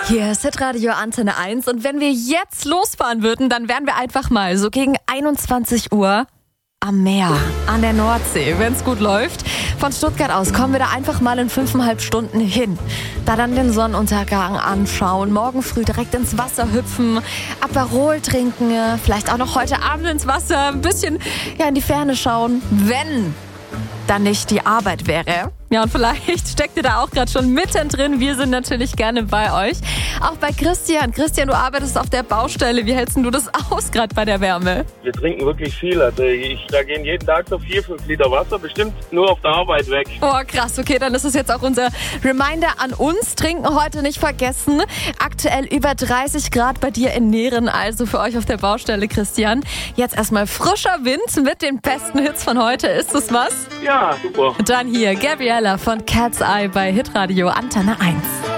Hier ist Hitradio Antenne 1 und wenn wir jetzt losfahren würden, dann wären wir einfach mal so gegen 21 Uhr am Meer, an der Nordsee, wenn es gut läuft. Von Stuttgart aus kommen wir da einfach mal in 5,5 Stunden hin. Da dann den Sonnenuntergang anschauen, morgen früh direkt ins Wasser hüpfen, Aperol trinken, vielleicht auch noch heute Abend ins Wasser, ein bisschen in die Ferne schauen, wenn dann nicht die Arbeit wäre. Ja, und vielleicht steckt ihr da auch gerade schon mittendrin. Wir sind natürlich gerne bei euch. Auch bei Christian. Christian, du arbeitest auf der Baustelle. Wie hältst du das aus, gerade bei der Wärme? Wir trinken wirklich viel. Also da gehen jeden Tag so 4-5 Liter Wasser bestimmt nur auf der Arbeit weg. Oh, krass. Okay, dann ist es jetzt auch unser Reminder an uns. Trinken heute nicht vergessen. Aktuell über 30 Grad bei dir in Nähren. Also für euch auf der Baustelle, Christian. Jetzt erstmal frischer Wind mit den besten Hits von heute. Ist das was? Ja, super. Dann hier Gabriella von Cat's Eye bei Hitradio Antenne 1.